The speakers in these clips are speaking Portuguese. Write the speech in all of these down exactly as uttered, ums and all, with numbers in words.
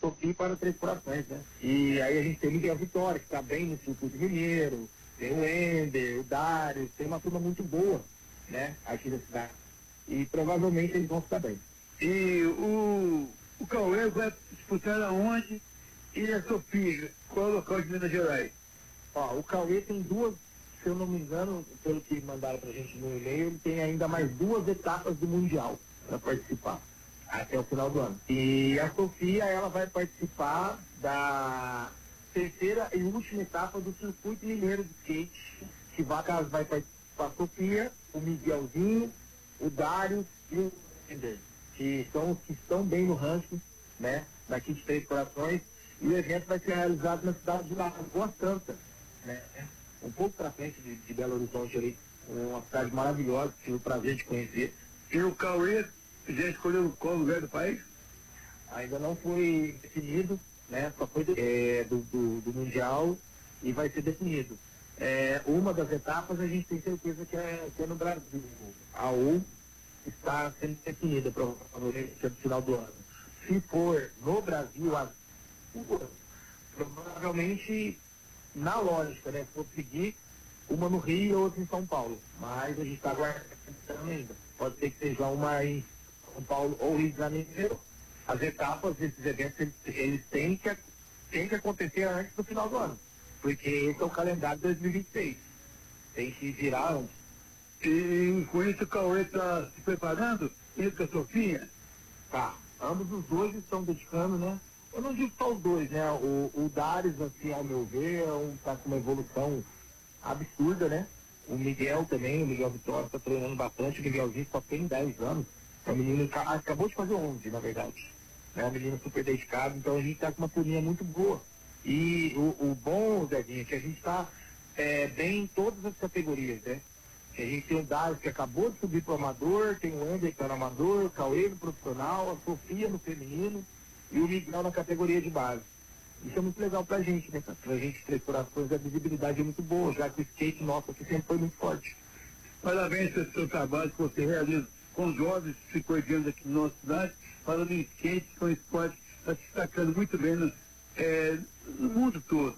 Sofia para Três Corações, né? E aí a gente tem o Miguel Vitória, que está bem no circuito mineiro, tem o Ender, o Dário, tem uma turma muito boa, né? Aqui na cidade. E provavelmente eles vão ficar bem. E o, o Cauê vai disputar aonde? E a Sofia, qual é o local de Minas Gerais? Ó, o Cauê tem duas, se eu não me engano, pelo que mandaram pra gente no e-mail, ele tem ainda mais duas etapas do Mundial para participar, até o final do ano. E a Sofia, ela vai participar da terceira e última etapa do Circuito Mineiro de Skate, que vai, vai participar a Sofia, o Miguelzinho, o Dário e o Ender, que são os que estão bem no ranking, né, daqui de Três Corações. E o evento vai ser realizado na cidade de Lagoa Santa, né? Um pouco para frente de, de Belo Horizonte ali, uma cidade maravilhosa, tive o prazer de conhecer. E o Cauê já escolheu qual lugar do país? Ainda não foi definido, né? Só foi é, do, do, do Mundial e vai ser definido. É, uma das etapas a gente tem certeza que é, que é no Brasil. A U está sendo definida provavelmente no final do ano. Se for no Brasil, as provavelmente, na lógica, né? Se for seguir, uma no Rio e outra em São Paulo. Mas a gente está aguardando ainda. Pode ser que seja uma em São Paulo ou Rio de Janeiro. As etapas desses eventos, eles, eles têm, que, têm que acontecer antes do final do ano. Porque esse é o calendário de dois mil e vinte e seis. Tem que virar antes. E com isso o Cauê está se preparando? Isso com a Sofia? Tá. Ambos os dois estão dedicando, né? Eu não digo só os dois, né? O, o Darius, assim, ao meu ver, é um, tá com uma evolução absurda, né? O Miguel também, o Miguel Vitória tá treinando bastante, o Miguelzinho só tem dez anos. É um menino que acabou de fazer onze, na verdade. É um menino super dedicado, então a gente tá com uma turminha muito boa. E o, o bom, Zezinho, é que a gente tá é, bem em todas as categorias, né? A gente tem o Darius que acabou de subir pro amador, tem o Ender que tá no amador, o Cauê no profissional, a Sofia no feminino, e o Miguel na categoria de base. Isso é muito legal pra gente, né, cara? Pra gente, Três Corações, a visibilidade é muito boa, já que o skate nosso aqui sempre foi muito forte. Parabéns pelo seu trabalho que você realiza com os jovens que ficou diante aqui na nossa cidade, falando em skate, que é um esporte que está se destacando muito bem no, é, no mundo todo.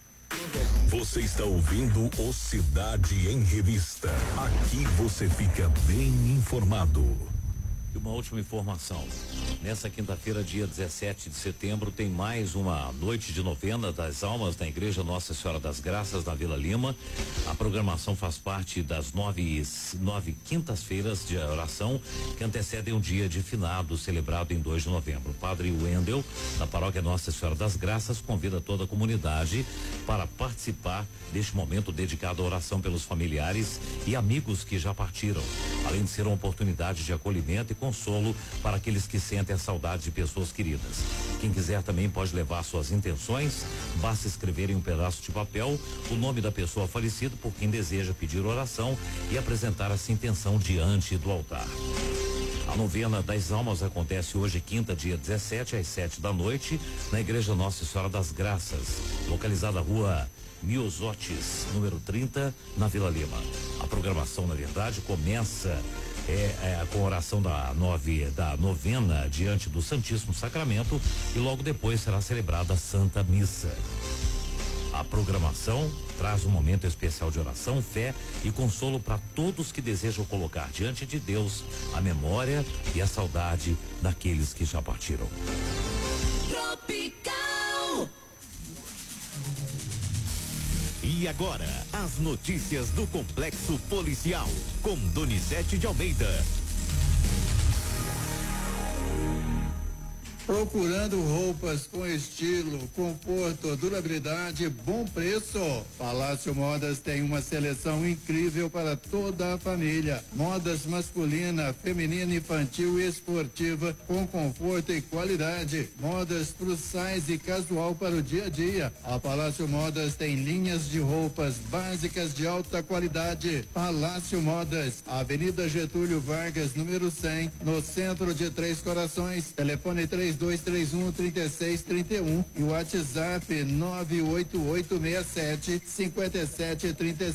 Você está ouvindo o Cidade em Revista. Aqui você fica bem informado. E uma última informação. Nessa quinta-feira, dia dezessete de setembro, tem mais uma noite de novena das almas da Igreja Nossa Senhora das Graças, na Vila Lima. A programação faz parte das nove, nove quintas-feiras de oração que antecedem o dia de finado, celebrado em dois de novembro. O padre Wendel, da Paróquia Nossa Senhora das Graças, convida toda a comunidade para participar deste momento dedicado à oração pelos familiares e amigos que já partiram, além de ser uma oportunidade de acolhimento e consolo para aqueles que sentem a saudade de pessoas queridas. Quem quiser também pode levar suas intenções, basta escrever em um pedaço de papel o nome da pessoa falecida por quem deseja pedir oração e apresentar essa intenção diante do altar. A novena das almas acontece hoje, quinta, dia dezessete, às sete da noite, na Igreja Nossa Senhora das Graças, localizada na rua Miosotes, número trinta, na Vila Lima. A programação, na verdade, começa É, é, com a oração da nove da novena diante do Santíssimo Sacramento e logo depois será celebrada a Santa Missa. A programação traz um momento especial de oração, fé e consolo para todos que desejam colocar diante de Deus a memória e a saudade daqueles que já partiram. Tropical. E agora, as notícias do Complexo Policial, com Donizete de Almeida. Procurando roupas com estilo, conforto, durabilidade, bom preço. Palácio Modas tem uma seleção incrível para toda a família. Modas masculina, feminina, infantil e esportiva com conforto e qualidade. Modas plus size e casual para o dia a dia. A Palácio Modas tem linhas de roupas básicas de alta qualidade. Palácio Modas, Avenida Getúlio Vargas, número cem, no centro de Três Corações. Telefone três dois três um, três seis três um e o WhatsApp nove oito oito seis sete cinco sete três